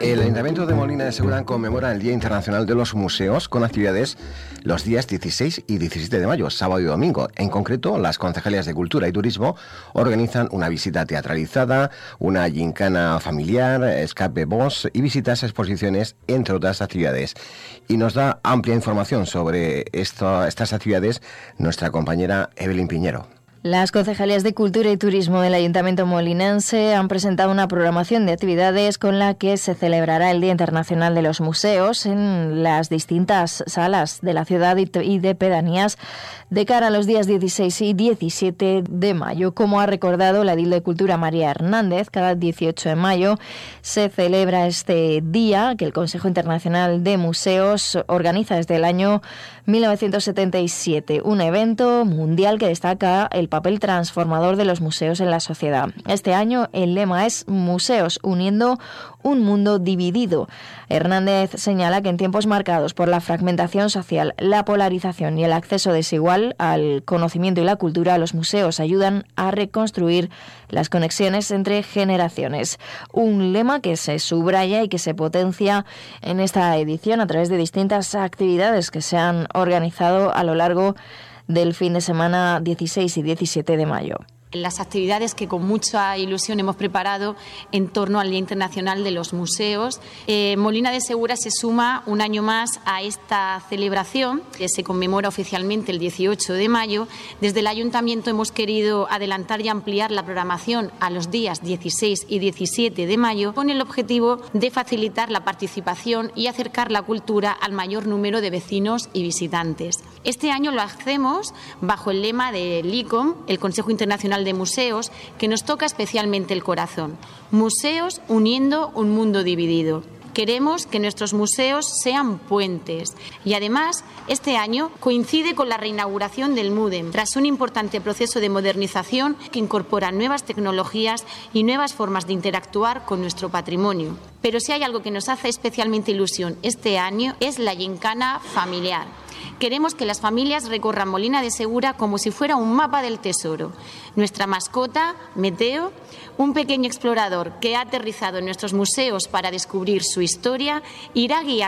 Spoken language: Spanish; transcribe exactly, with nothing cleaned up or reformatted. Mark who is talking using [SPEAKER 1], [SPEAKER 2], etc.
[SPEAKER 1] El Ayuntamiento de Molina de Segura conmemora el Día Internacional de los Museos con actividades los días dieciséis y diecisiete de mayo, sábado y domingo. En concreto, las concejalías de Cultura y Turismo organizan una visita teatralizada, una gincana familiar, escape bus y visitas a exposiciones, entre otras actividades. Y nos da amplia información sobre esto, estas actividades nuestra compañera Evelyn Piñero.
[SPEAKER 2] Las concejalías de Cultura y Turismo del Ayuntamiento molinense han presentado una programación de actividades con la que se celebrará el Día Internacional de los Museos en las distintas salas de la ciudad y de pedanías de cara a los días dieciséis y diecisiete de mayo. Como ha recordado la edil de Cultura María Hernández, cada dieciocho de mayo se celebra este día que el Consejo Internacional de Museos organiza desde el año mil novecientos setenta y siete, un evento mundial que destaca el papel transformador de los museos en la sociedad. Este año el lema es Museos, uniendo un mundo dividido. Hernández señala que en tiempos marcados por la fragmentación social, la polarización y el acceso desigual al conocimiento y la cultura, los museos ayudan a reconstruir las conexiones entre generaciones. Un lema que se subraya y que se potencia en esta edición a través de distintas actividades que se han organizado a lo largo del fin de semana dieciséis y diecisiete de mayo.
[SPEAKER 3] Las actividades que con mucha ilusión hemos preparado en torno al Día Internacional de los Museos. Eh, Molina de Segura se suma un año más a esta celebración que se conmemora oficialmente el dieciocho de mayo. Desde el Ayuntamiento hemos querido adelantar y ampliar la programación a los días dieciséis y diecisiete de mayo con el objetivo de facilitar la participación y acercar la cultura al mayor número de vecinos y visitantes. Este año lo hacemos bajo el lema del I C O M, el Consejo Internacional de Museos, que nos toca especialmente el corazón. Museos uniendo un mundo dividido. Queremos que nuestros museos sean puentes y además este año coincide con la reinauguración del MUDEM tras un importante proceso de modernización que incorpora nuevas tecnologías y nuevas formas de interactuar con nuestro patrimonio. Pero si hay algo que nos hace especialmente ilusión este año es la gincana familiar. Queremos que las familias recorran Molina de Segura como si fuera un mapa del tesoro. Nuestra mascota, Meteo, un pequeño explorador que ha aterrizado en nuestros museos para descubrir su historia, irá guiando